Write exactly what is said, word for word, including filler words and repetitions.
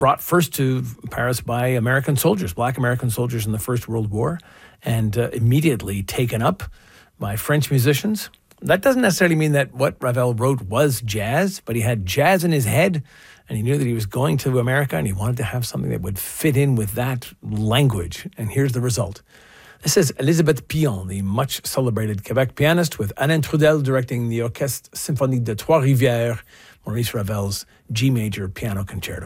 brought first to Paris by American soldiers, black American soldiers in the First World War, and uh, immediately taken up by French musicians. That doesn't necessarily mean that what Ravel wrote was jazz, but he had jazz in his head, and he knew that he was going to America, and he wanted to have something that would fit in with that language. And here's the result. This is Elisabeth Pillon, the much-celebrated Quebec pianist, with Alain Trudel directing the Orchestre Symphonique de Trois-Rivières, Maurice Ravel's G major piano concerto.